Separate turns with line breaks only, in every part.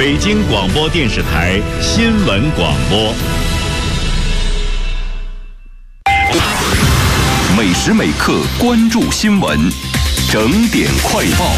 北京广播电视台新闻广播。
每时每刻关注新闻，整点快报。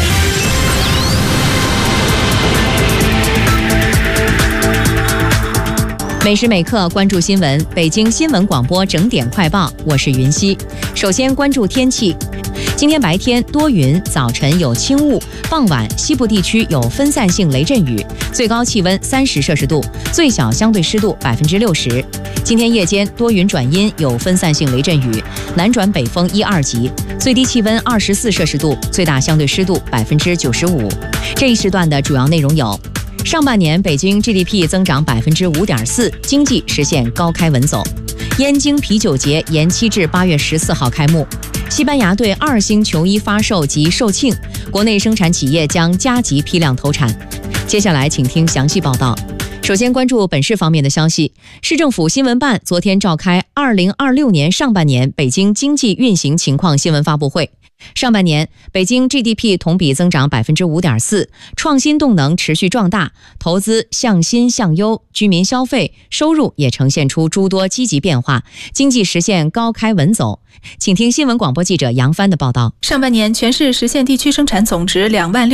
每时每刻关注新闻，北京新闻广播整点快报，我是云溪。首先关注天气。今天白天多云，早晨有轻雾，傍晚西部地区有分散性雷阵雨，最高气温30摄氏度，最小相对湿度60%。今天夜间多云转阴，有分散性雷阵雨，南转北风1、2级，最低气温24摄氏度，最大相对湿度95%。这一时段的主要内容有：上半年北京 GDP 增长5.4%，经济实现高开稳走。燕京啤酒节延期至8月14号开幕。西班牙对2星球衣发售及售罄，国内生产企业将加急批量投产。接下来请听详细报道。首先关注本市方面的消息，市政府新闻办昨天召开2026年上半年北京经济运行情况新闻发布会。上半年，北京 GDP 同比增长5.4%，创新动能持续壮大，投资向新向优，居民消费、收入也呈现出诸多积极变化，经济实现高开稳走。请听新闻广播记者杨帆的报道。
上半年全市实现地区生产总值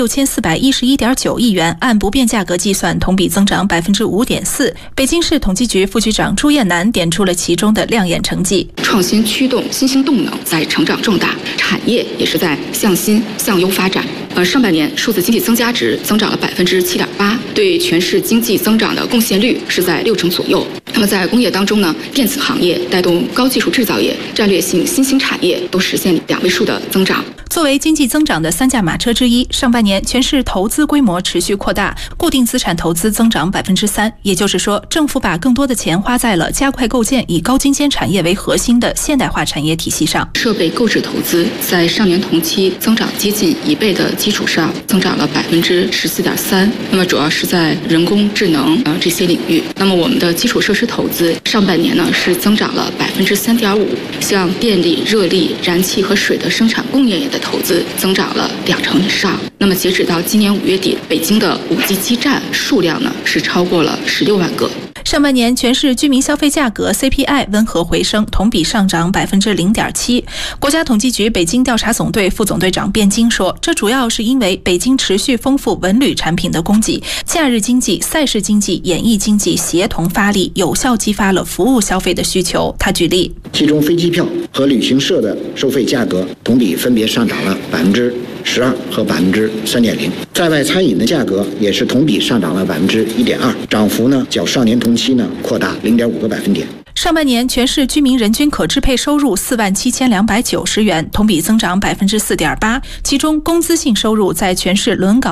26411.9亿元，按不变价格计算，同比增长5.4%。北京市统计局副局长朱艳楠点出了其中的亮眼成绩：
创新驱动新兴动能在成长壮大，产业也是在向新向优发展。上半年数字经济增加值增长了7.8%，对全市经济增长的贡献率是在60%左右。那么在工业当中呢，电子行业带动高技术制造业、战略性新兴产业都实现2位数的增长。
作为经济增长的3驾马车之一，上半年全市投资规模持续扩大，固定资产投资增长3%，也就是说，政府把更多的钱花在了加快构建以高精尖产业为核心的现代化产业体系上。
设备购置投资在上年同期增长接近1倍的基础上，增长了14.3%。那么主要是在人工智能这些领域。那么我们的基础设施投资上半年呢是增长了3.5%，像电力、热力、燃气和水的生产供应链的投资增长了2成以上。那么截止到今年5月底，北京的5G 基站数量呢是超过了16万个。
上半年全市居民消费价格 CPI 温和回升，同比上涨0.7%。国家统计局北京调查总队副总队长卞京说，这主要是因为北京持续丰富文旅产品的供给，假日经济、赛事经济、演艺经济协同发力，有效激发了服务消费的需求。他举例，
其中飞机票和旅行社的收费价格同比分别上涨了12%和3.0%，在外餐饮的价格也是同比上涨了1.2%，涨幅呢较上年同期呢扩大0.5个百分点。
上半年全市居民人均可支配收入47290元，同比增长4.8%，其中工资性收入在全市轮岗